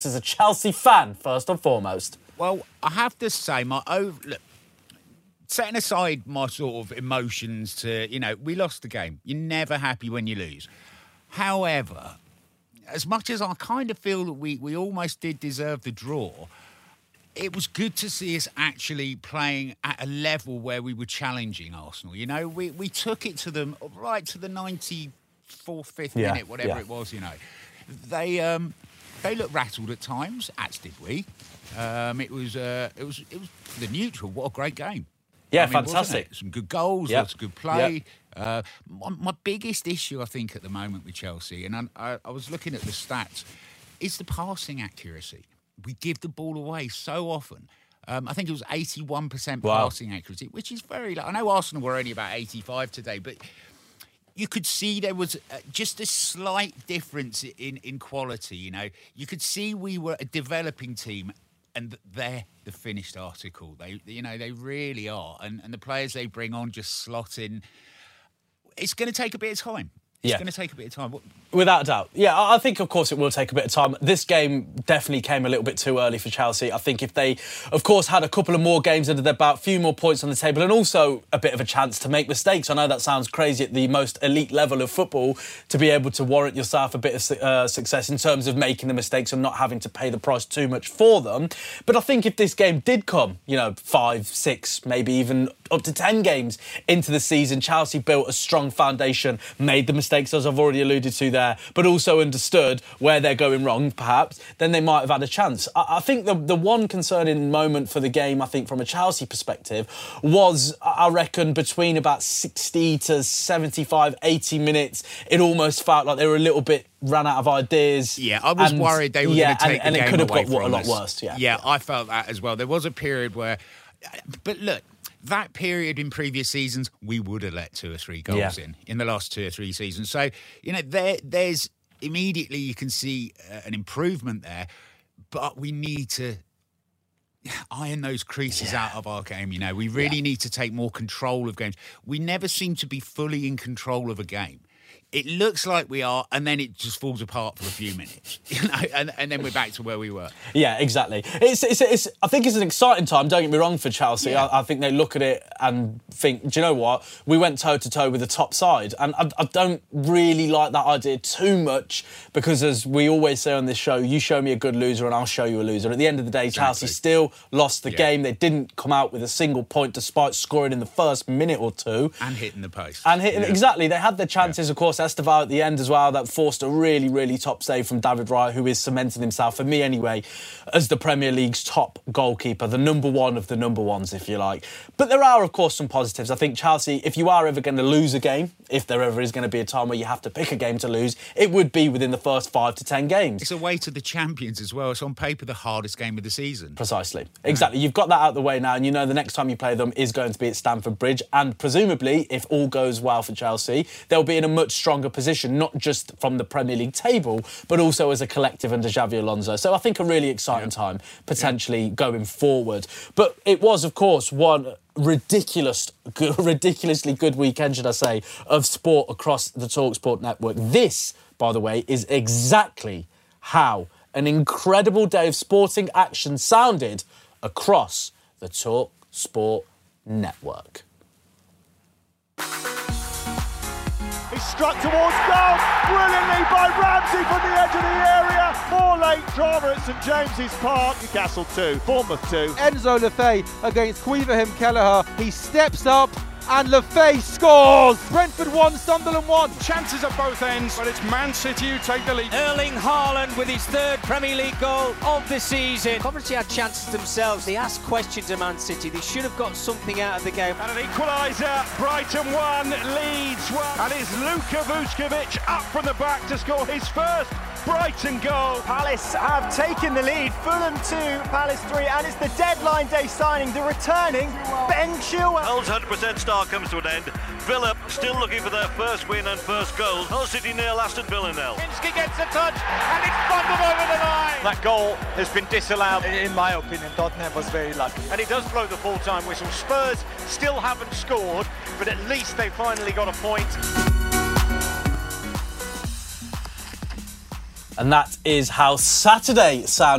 as a Chelsea fan, first and foremost. Well, I have to say, look, setting aside my sort of emotions to, we lost the game. You're never happy when you lose. However, as much as I kind of feel that we almost did deserve the draw, it was good to see us actually playing at a level where we were challenging Arsenal. We took it to them right to the 94th, 5th minute, whatever it was, They looked rattled at times, as did we. It was the neutral. What a great game. Yeah, fantastic. Some good goals, lots of good play. My biggest issue, I think, at the moment with Chelsea, and I was looking at the stats, is the passing accuracy. We give the ball away so often. I think it was 81% passing accuracy, which is very low. I know Arsenal were only about 85 today, but you could see there was just a slight difference in quality. You could see we were a developing team, and they're the finished article. They really are, and the players they bring on just slot in. It's going to take a bit of time. It's going to take a bit of time. Without a doubt. Yeah, I think, of course, it will take a bit of time. This game definitely came a little bit too early for Chelsea. I think if they, of course, had a couple of more games under their belt, a few more points on the table, and also a bit of a chance to make mistakes. I know that sounds crazy at the most elite level of football, to be able to warrant yourself a bit of success in terms of making the mistakes and not having to pay the price too much for them. But I think if this game did come, 5, 6, maybe even up to 10 games into the season, Chelsea built a strong foundation, made the mistakes, as I've already alluded to there, but also understood where they're going wrong, perhaps, then they might have had a chance. I think the one concerning moment for the game, I think, from a Chelsea perspective, was, I reckon, between about 60 to 75, 80 minutes, it almost felt like they were a little bit ran out of ideas. Yeah, I was worried they were going to take the game away from us. And it could have got a lot worse. Yeah, I felt that as well. There was a period where... But look, that period in previous seasons, we would have let 2 or 3 goals in the last 2 or 3 seasons. So, there's immediately you can see an improvement there, but we need to iron those creases out of our game. We really need to take more control of games. We never seem to be fully in control of a game. It looks like we are, and then it just falls apart for a few minutes, and then we're back to where we were. Yeah, exactly. It's I think it's an exciting time, don't get me wrong, for Chelsea. Yeah. I think they look at it and think, do you know what? We went toe-to-toe with the top side, and I don't really like that idea too much, because as we always say on this show, you show me a good loser and I'll show you a loser. At the end of the day, Chelsea still lost the game. They didn't come out with a single point despite scoring in the first minute or two. And hitting the post. Exactly. They had their chances, of course. Esteval at the end as well, that forced a really, really top save from David Raya, who is cementing himself, for me anyway, as the Premier League's top goalkeeper, the number one of the number ones, if you like. But there are, of course, some positives. I think Chelsea, if you are ever going to lose a game, if there ever is going to be a time where you have to pick a game to lose, it would be within the first 5 to 10 games. It's away to the champions as well. It's on paper the hardest game of the season. Precisely. Exactly. You've got that out of the way now, and the next time you play them is going to be at Stamford Bridge, and presumably, if all goes well for Chelsea, they'll be in a much stronger position, not just from the Premier League table, but also as a collective under Xabi Alonso. So I think a really exciting time, potentially, going forward. But it was, of course, one ridiculously good weekend, should I say, of sport across the TalkSport network. This, by the way, is exactly how an incredible day of sporting action sounded across the TalkSport network. He's struck towards goal, brilliantly by Ramsey from the edge of the area. More late drama at St James's Park. Newcastle 2, Bournemouth 2. Enzo Lefebvre against Quiverham Kelleher. He steps up and Lefebvre scores! Brentford 1, Sunderland 1. Chances at both ends, but it's Man City who take the lead. Erling Haaland with his 3rd Premier League goal of the season. Coventry had chances themselves. They asked questions of Man City. They should have got something out of the game. And an equaliser. Brighton 1, Leeds 1. And it's Luka Vuskovic up from the back to score his first Brighton goal. Palace have taken the lead. Fulham 2, Palace 3, and it's the deadline day signing, the returning Ben Chilwell. Hull's 100% start comes to an end. Villa still looking for their first win and first goal. Hull City nil, Aston Villa nil. Kinski gets a touch, and it's bundled over the line. That goal has been disallowed. In my opinion, Tottenham was very lucky. And he does blow the full-time whistle. Spurs still haven't scored, but at least they finally got a point. And that is how Saturday sounded.